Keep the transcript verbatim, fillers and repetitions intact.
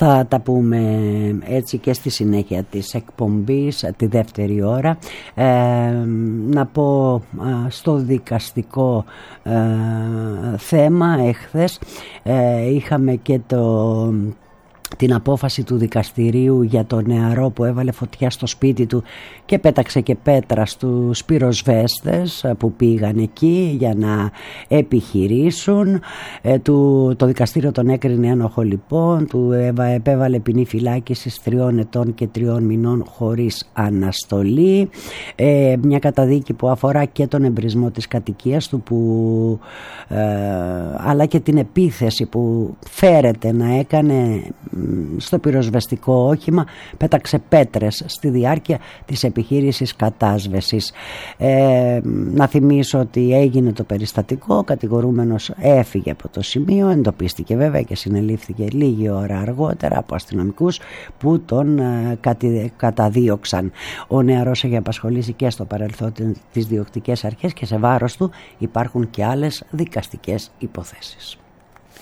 Θα τα πούμε έτσι και στη συνέχεια της εκπομπής, τη δεύτερη ώρα. Ε, να πω στο δικαστικό ε, θέμα, εχθές ε, είχαμε και το... την απόφαση του δικαστηρίου για τον νεαρό που έβαλε φωτιά στο σπίτι του και πέταξε και πέτρα στους πυροσβέστες που πήγαν εκεί για να επιχειρήσουν. Ε, του, το δικαστήριο τον έκρινε ένοχο λοιπόν, του επέβαλε ποινή φυλάκισης τριών ετών και τριών μηνών χωρίς αναστολή. Ε, μια καταδίκη που αφορά και τον εμπρισμό της κατοικίας του που, ε, αλλά και την επίθεση που φέρεται να έκανε στο πυροσβεστικό όχημα, πέταξε πέτρες στη διάρκεια της επιχείρησης κατάσβεσης. Ε, να θυμίσω ότι έγινε το περιστατικό, ο κατηγορούμενος έφυγε από το σημείο, εντοπίστηκε βέβαια και συνελήφθηκε λίγη ώρα αργότερα από αστυνομικούς που τον ε, κατη, καταδίωξαν. Ο νεαρός έχει απασχολήσει και στο παρελθόν τις διοκτικές αρχές και σε βάρος του υπάρχουν και άλλες δικαστικές υποθέσεις.